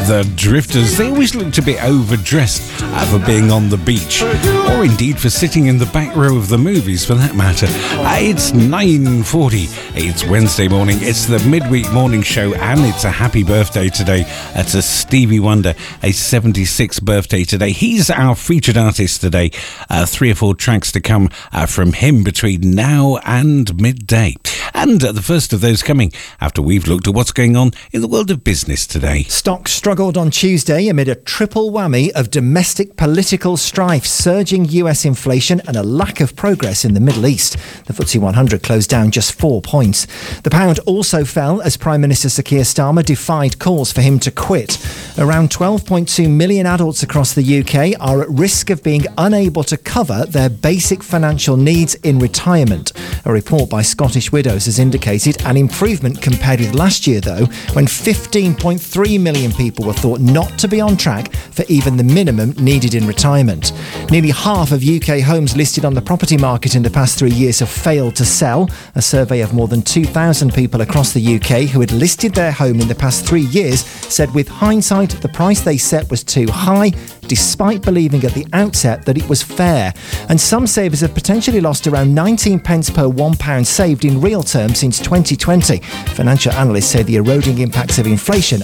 The Drifters. They always look a bit overdressed for being on the beach, or indeed for sitting in the back row of the movies for that matter. It's 9:40. It's Wednesday morning. It's the midweek morning show, and it's a happy birthday today to Stevie Wonder, a 76th birthday today. He's our featured artist today. 3 or 4 tracks to come from him between now and midday. And the first of those coming after we've looked at what's going on in the world of business today. Stocks struggled on Tuesday amid a triple whammy of domestic political strife, surging US inflation and a lack of progress in the Middle East. The FTSE 100 closed down just 4 points. The pound also fell as Prime Minister Sir Keir Starmer defied calls for him to quit. Around 12.2 million adults across the UK are at risk of being unable to cover their basic financial needs in retirement. A report by Scottish Widows has indicated an improvement compared with last year, though, when 15.3 million people were thought not to be on track for even the minimum needed in retirement. Nearly half of UK homes listed on the property market in the past 3 years have failed to sell. A survey of more than 2,000 people across the UK who had listed their home in the past 3 years said with hindsight the price they set was too high, despite believing at the outset that it was fair. And some savers have potentially lost around 19 pence per £1 saved in real terms since 2020. Financial analysts say the eroding impacts of inflation